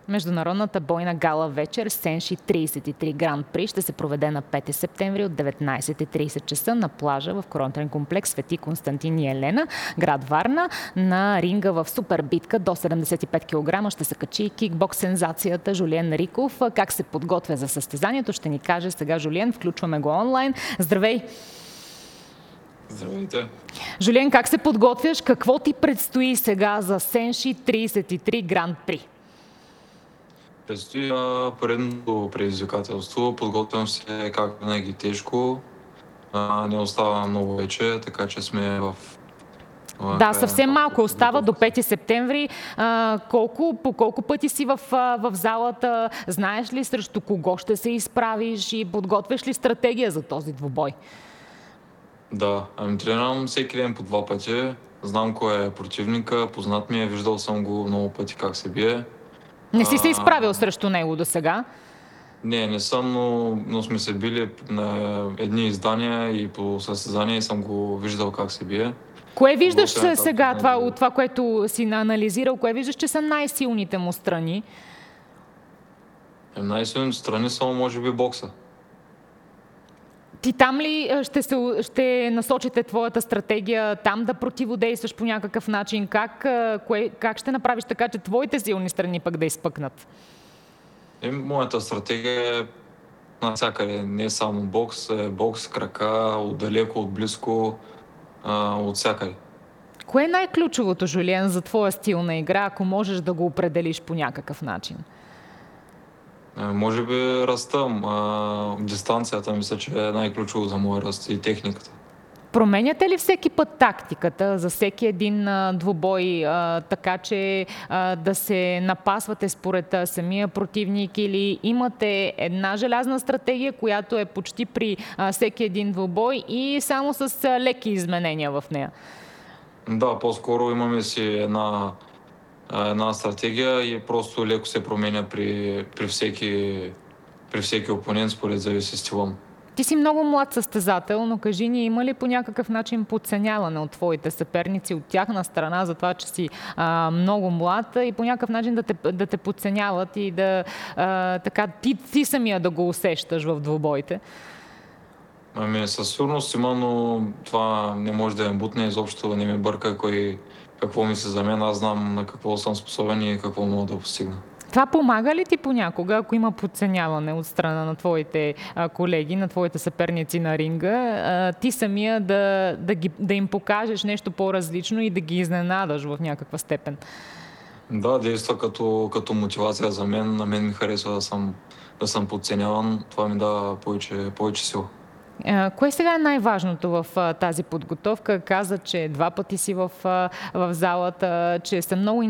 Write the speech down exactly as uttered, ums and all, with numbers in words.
Международната бойна гала вечер Сенши трийсет и три Гран При ще се проведе на пети септември от деветнайсет и трийсет часа на плажа в курортен комплекс Свети Константин и Елена, град Варна. На ринга в супер битка до седемдесет и пет килограма ще се качи кикбокс сензацията Жулиен Риков. Как се подготвя за състезанието ще ни каже сега Жулиен. Включваме го онлайн. Здравей! Здравейте! Жулиен, как се подготвяш? Какво ти предстои сега за Сенши трийсет и три Гран При? Предстои а, поредното предизвикателство. Подготвям се как винаги тежко. А, не остава много вече, така че сме в... в Да, съвсем малко остава до пети септември. А, колко, по колко пъти си в, в залата? Знаеш ли срещу кого ще се изправиш и подготвяш ли стратегия за този двубой? Да, ами тренирам всеки ден по два пъти. Знам кой е противника, познат ми е, виждал съм го много пъти как се бие. Не си се А, изправил срещу него до сега? Не, не съм, но, но сме се били на едни издания и по състезания и съм го виждал как се бие. Кое виждаш Подготвям сега, както това, много. от това, което си анализирал, кое виждаш, че са най-силните му страни? Е, най-силните страни само може би бокса. Ти там ли а, ще, се, ще насочите твоята стратегия, там да противодействаш по някакъв начин? Как, а, кое, как ще направиш така, че твоите силни страни пък да изпъкнат? Е, моята стратегия е навсякъде, не само бокс, е бокс, крака, отдалеко, отблизко, а, от всякъде. Кое е най-ключовото, Жулиен, за твоя стил на игра, ако можеш да го определиш по някакъв начин? Е, може би ръста, а, дистанцията мисля, че е най-ключово за моя ръст и техниката. Променяте ли всеки път тактиката за всеки един а, двубой, а, така че а, да се напасвате според а, самия противник, или имате една желязна стратегия, която е почти при а, всеки един двубой и само с а, леки изменения в нея? Да, по-скоро имаме си една, а, една стратегия и просто леко се променя при, при, всеки, при всеки опонент, според зависи стила му. Ти си много млад състезател, но кажи ни, има ли по някакъв начин подценяване от твоите съперници, от тяхна страна, за това, че си а, много млад и по някакъв начин да те, да те подценяват и да а, така ти, ти самия да го усещаш в двубоите? Ами със сигурност има, но това не може да ме бутне, изобщо не ме бърка кой какво мисли за мен. Аз знам на какво съм способен и какво мога да постигна. Това помага ли ти понякога, ако има подценяване от страна на твоите а, колеги, на твоите съперници на ринга, а, ти самия да, да, ги, да им покажеш нещо по-различно и да ги изненадаш в някаква степен? Да, действа като, като мотивация за мен. На мен ми харесва да съм, да съм подценяван. Това ми дава повече, повече сила. А, кое сега е най-важното в а, тази подготовка? Каза, че два пъти си в, а, в залата, че са много